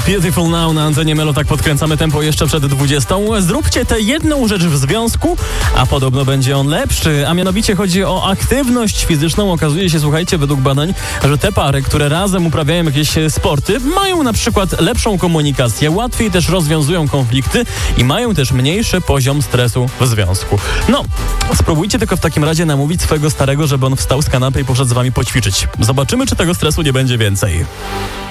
Beautiful Now na antenie Melo, tak podkręcamy tempo jeszcze przed 20. Zróbcie tę jedną rzecz w związku, a podobno będzie on lepszy, a mianowicie chodzi o aktywność fizyczną. Okazuje się, słuchajcie, według badań, że te pary, które razem uprawiają jakieś sporty, mają na przykład lepszą komunikację, łatwiej też rozwiązują konflikty i mają też mniejszy poziom stresu w związku. No, spróbujcie tylko w takim razie namówić swojego starego, żeby on wstał z kanapy i poszedł z wami poćwiczyć. Zobaczymy, czy tego stresu nie będzie więcej.